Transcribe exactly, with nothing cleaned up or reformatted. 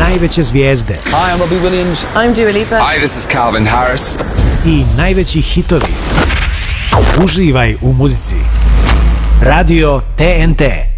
najveće zvijezde. Hi, I'm Robbie Williams. I'm Dua Lipa. Hi, this is Calvin Harris. I najveći hitovi. Uživaj u muzici. Radio T N T.